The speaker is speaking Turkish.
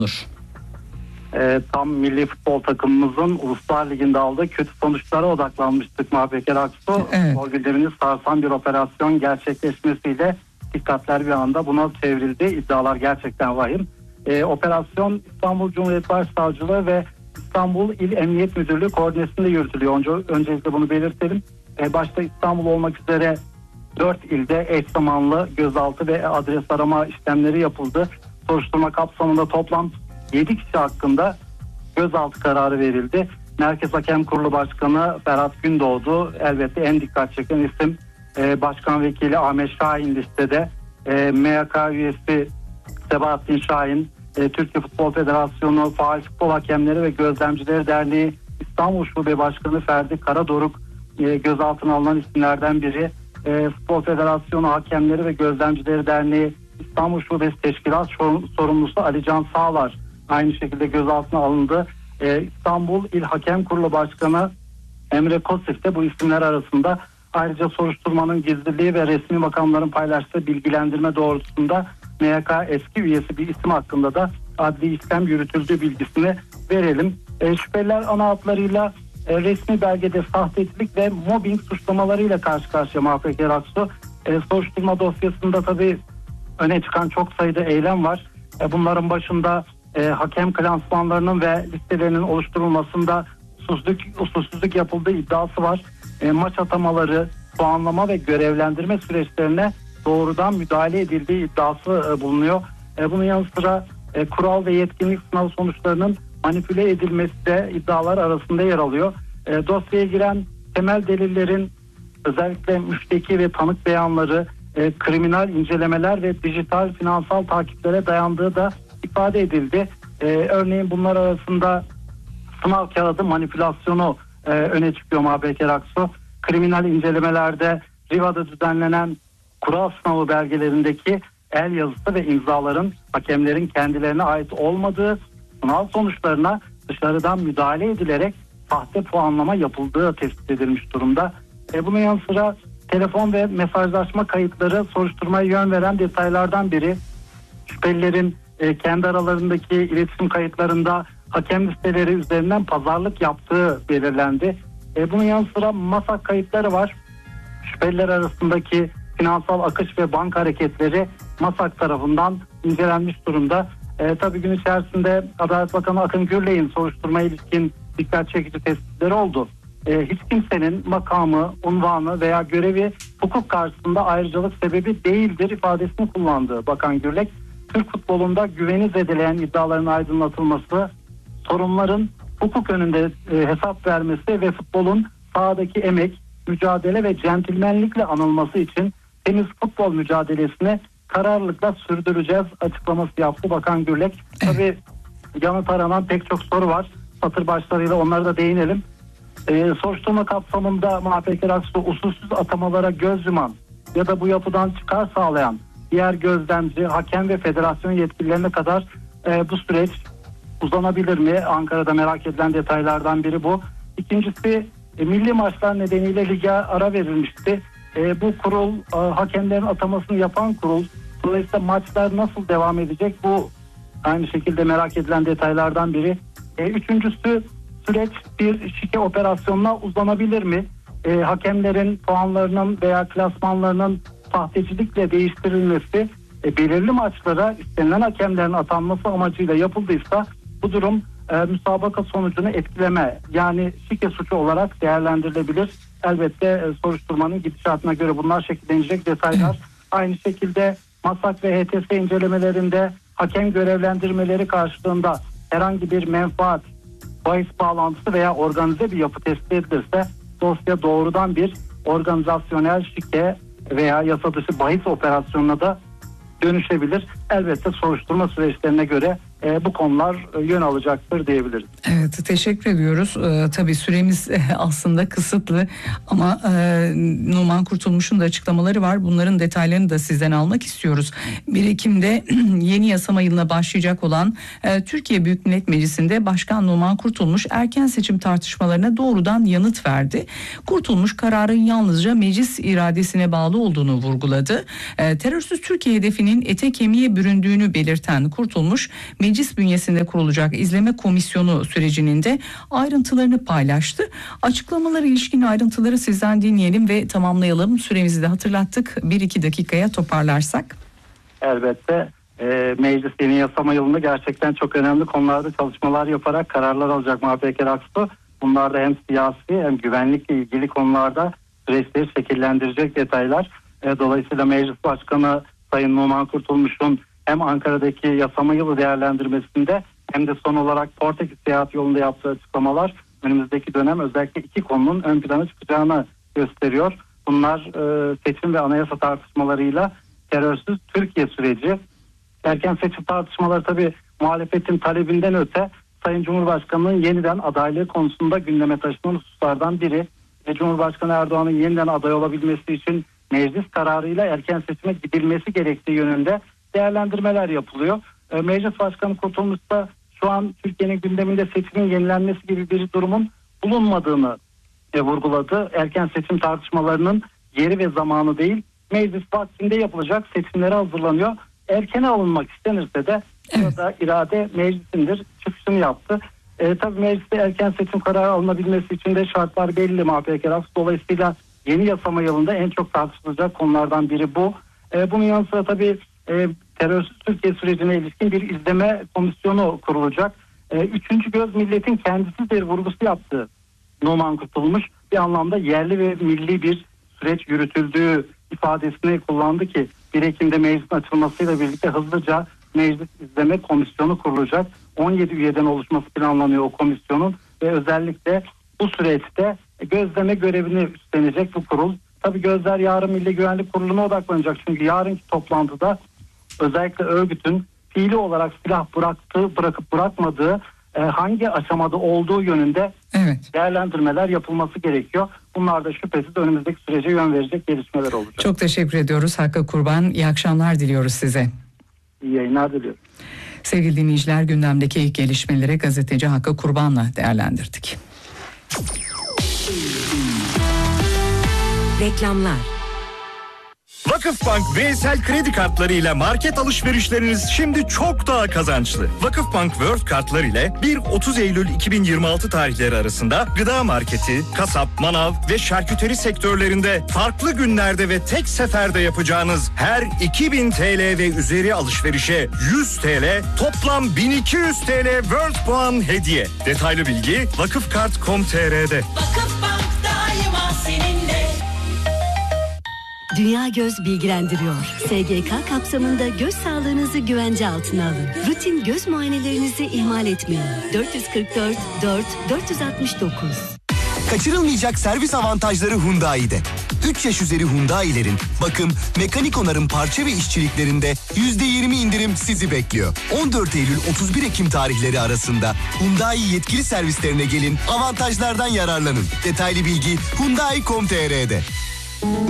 Tam milli futbol takımımızın Uluslar Ligi'nde aldığı kötü sonuçlara odaklanmıştık Mahpeker Aksu. Evet. O gündemini sarsan bir operasyon gerçekleşmesiyle dikkatler bir anda buna çevrildi. İddialar gerçekten vahim. Operasyon İstanbul Cumhuriyet Başsavcılığı ve İstanbul İl Emniyet Müdürlüğü koordinesinde yürütülüyor. Öncelikle bunu belirtelim. Başta İstanbul olmak üzere 4 ilde eş zamanlı gözaltı ve adres arama işlemleri yapıldı. Soruşturma kapsamında toplam 7 kişi hakkında gözaltı kararı verildi. Merkez Hakem Kurulu Başkanı Ferhat Gündoğdu elbette en dikkat çeken isim. Başkan Vekili Ahmet Şahin listede. MHK üyesi Sebahattin Şahin, Türkiye Futbol Federasyonu Faal Futbol Hakemleri ve Gözlemcileri Derneği İstanbul Şube Başkanı Ferdi Karadoruk gözaltına alınan isimlerden biri. Futbol Federasyonu Hakemleri ve Gözlemcileri Derneği İstanbul Şubesi Teşkilat Sorumlusu Ali Can Sağlar aynı şekilde gözaltına alındı. İstanbul İl Hakem Kurulu Başkanı Emre Kosif de bu isimler arasında. Ayrıca soruşturmanın gizliliği ve resmi makamların paylaştığı bilgilendirme doğrultusunda MHK eski üyesi bir isim hakkında da adli işlem yürütüldüğü bilgisini verelim. Şüpheliler ana hatlarıyla resmi belgede sahtecilik ve mobbing suçlamalarıyla karşı karşıya Mahpeker Aksu. Soruşturma dosyasında tabii öne çıkan çok sayıda eylem var. Bunların başında hakem klasmanlarının ve listelerinin oluşturulmasında usulsüzlük yapıldığı iddiası var. Maç atamaları, puanlama ve görevlendirme süreçlerine doğrudan müdahale edildiği iddiası bulunuyor. Bunun yanı sıra kural ve yetkinlik sınav sonuçlarının manipüle edilmesi de iddialar arasında yer alıyor. Dosyaya giren temel delillerin özellikle müşteki ve tanık beyanları, kriminal incelemeler ve dijital finansal takiplere dayandığı da ifade edildi. Örneğin bunlar arasında sınav kağıdı manipülasyonu öne çıkıyor Mahpeker Aksu. Kriminal incelemelerde Riva'da düzenlenen kural sınavı belgelerindeki el yazısı ve imzaların hakemlerin kendilerine ait olmadığı, sınav sonuçlarına dışarıdan müdahale edilerek sahte puanlama yapıldığı tespit edilmiş durumda. Bunun yanı sıra telefon ve mesajlaşma kayıtları soruşturmaya yön veren detaylardan biri. Şüphelilerin kendi aralarındaki iletişim kayıtlarında hakem listeleri üzerinden pazarlık yaptığı belirlendi. Bunun yanı sıra MASAK kayıtları var. Şüpheliler arasındaki finansal akış ve banka hareketleri MASAK tarafından incelenmiş durumda. Tabii gün içerisinde Adalet Bakanı Akın Gürley'in soruşturmaya ilişkin dikkat çekici tespitleri oldu. Hiç kimsenin makamı, unvanı veya görevi hukuk karşısında ayrıcalık sebebi değildir ifadesini kullandı Bakan Gürlek. Türk futbolunda güveni zedeleyen iddiaların aydınlatılması, sorunların hukuk önünde hesap vermesi ve futbolun sahadaki emek, mücadele ve centilmenlikle anılması için temiz futbol mücadelesini kararlılıkla sürdüreceğiz açıklaması yaptı Bakan Gürlek. Tabii yanıt aranan pek çok soru var. Satır başlarıyla onlara da değinelim. Soruşturma kapsamında Mahpeker Aksu usulsüz atamalara göz yuman ya da bu yapıdan çıkar sağlayan diğer gözlemci, hakem ve federasyon yetkililerine kadar bu süreç uzanabilir mi? Ankara'da merak edilen detaylardan biri bu. İkincisi milli maçlar nedeniyle lige ara verilmişti. Bu kurul hakemlerin atamasını yapan kurul. Dolayısıyla maçlar nasıl devam edecek? Bu aynı şekilde merak edilen detaylardan biri. Üçüncüsü süreç bir şike operasyonuna uzanabilir mi? Hakemlerin puanlarının veya klasmanlarının sahtecilikle değiştirilmesi belirli maçlara istenilen hakemlerin atanması amacıyla yapıldıysa bu durum müsabaka sonucunu etkileme yani şike suçu olarak değerlendirilebilir. Elbette soruşturmanın gidişatına göre bunlar şekillenecek detaylar. Aynı şekilde MASAK ve HTS incelemelerinde hakem görevlendirmeleri karşılığında herhangi bir menfaat, bahis bağlantısı veya organize bir yapı tespit edilirse dosya doğrudan bir organizasyonel şike veya yasa dışı bahis operasyonuna da dönüşebilir. Elbette soruşturma süreçlerine göre bu konular yön alacaktır diyebiliriz. Evet, teşekkür ediyoruz. Tabii süremiz aslında kısıtlı ama Numan Kurtulmuş'un da açıklamaları var. Bunların detaylarını da sizden almak istiyoruz. 1 Ekim'de yeni yasama yılına başlayacak olan Türkiye Büyük Millet Meclisi'nde Başkan Numan Kurtulmuş erken seçim tartışmalarına doğrudan yanıt verdi. Kurtulmuş kararın yalnızca meclis iradesine bağlı olduğunu vurguladı. Terörsüz Türkiye hedefinin ete kemiğe büründüğünü belirten Kurtulmuş, meclis bünyesinde kurulacak izleme komisyonu sürecinin de ayrıntılarını paylaştı. Açıklamalara ilişkin ayrıntıları sizden dinleyelim ve tamamlayalım. Süremizi de hatırlattık. 1-2 dakikaya toparlarsak. Elbette meclis yeni yasama yılında gerçekten çok önemli konularda çalışmalar yaparak kararlar alacak Mahpeker Aksu. Bunlar da hem siyasi hem güvenlikle ilgili konularda süreçleri şekillendirecek detaylar. Dolayısıyla Meclis Başkanı Sayın Numan Kurtulmuş'un hem Ankara'daki yasama yılı değerlendirmesinde hem de son olarak Portekiz seyahat yolunda yaptığı açıklamalar önümüzdeki dönem özellikle 2 konunun ön plana çıkacağını gösteriyor. Bunlar seçim ve anayasa tartışmalarıyla terörsüz Türkiye süreci. Erken seçim tartışmaları tabii muhalefetin talebinden öte Sayın Cumhurbaşkanı'nın yeniden adaylığı konusunda gündeme taşınan hususlardan biri. Cumhurbaşkanı Erdoğan'ın yeniden aday olabilmesi için meclis kararıyla erken seçime gidilmesi gerektiği yönünde değerlendirmeler yapılıyor. Meclis Başkanı Kurtulmuş da şu an Türkiye'nin gündeminde seçimin yenilenmesi gibi bir durumun bulunmadığını vurguladı. Erken seçim tartışmalarının yeri ve zamanı değil, meclis vaktinde yapılacak seçimlere hazırlanıyor. Erkene alınmak istenirse de burada irade meclisindir çıkışını yaptı. Tabii mecliste erken seçim kararı alınabilmesi için de şartlar belli Mahpeker Aksu. Dolayısıyla yeni yasama yılında en çok tartışılacak konulardan biri bu. Bunun yanı sıra tabii terörsüz Türkiye sürecine ilişkin bir izleme komisyonu kurulacak. Üçüncü göz milletin kendisidir vurgusu yaptı Numan Kurtulmuş. Bir anlamda yerli ve milli bir süreç yürütüldüğü ifadesini kullandı ki 1 Ekim'de meclisin açılmasıyla birlikte hızlıca meclis izleme komisyonu kurulacak. 17 üyeden oluşması planlanıyor o komisyonun ve özellikle bu süreçte gözleme görevini üstlenecek bu kurul. Tabii gözler yarın Milli Güvenlik Kurulu'na odaklanacak çünkü yarınki toplantıda özellikle örgütün fiili olarak silah bırakıp bırakmadığı hangi aşamada olduğu yönünde değerlendirmeler yapılması gerekiyor. Bunlar da şüphesiz önümüzdeki sürece yön verecek gelişmeler olacak. Çok teşekkür ediyoruz Hakkı Kurban. İyi akşamlar diliyoruz size. İyi yayınlar diliyorum. Sevgili dinleyiciler, gündemdeki ilk gelişmeleri gazeteci Hakkı Kurban'la değerlendirdik. Reklamlar. Vakıfbank bireysel kredi kartlarıyla market alışverişleriniz şimdi çok daha kazançlı. Vakıfbank World kartlar ile 1-30 Eylül 2026 tarihleri arasında gıda marketi, kasap, manav ve şarküteri sektörlerinde farklı günlerde ve tek seferde yapacağınız her 2000 TL ve üzeri alışverişe 100 TL, toplam 1200 TL World puan hediye. Detaylı bilgi vakıfkart.com.tr'de. Vakıfbank daima seninle. Dünya Göz bilgilendiriyor. SGK kapsamında göz sağlığınızı güvence altına alın. Rutin göz muayenelerinizi ihmal etmeyin. 444 4 469. Kaçırılmayacak servis avantajları Hyundai'de. 3 yaş üzeri Hyundai'lerin bakım, mekanik onarım parça ve işçiliklerinde %20 indirim sizi bekliyor. 14 Eylül 31 Ekim tarihleri arasında Hyundai yetkili servislerine gelin, avantajlardan yararlanın. Detaylı bilgi Hyundai.com.tr'de.